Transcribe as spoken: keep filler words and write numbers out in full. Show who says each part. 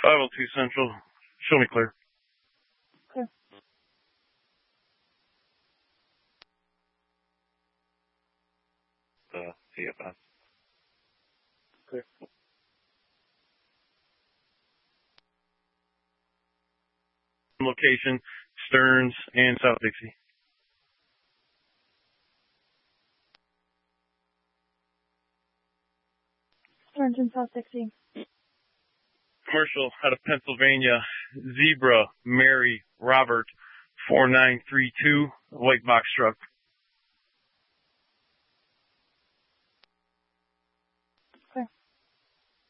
Speaker 1: five oh two Central. Show me clear.
Speaker 2: Clear.
Speaker 1: Uh, C F S.
Speaker 2: Clear.
Speaker 1: Location, Stearns and South Dixie.
Speaker 2: Stearns and South Dixie.
Speaker 1: Commercial out of Pennsylvania, Zebra, Mary, Robert, four nine three two, white box truck.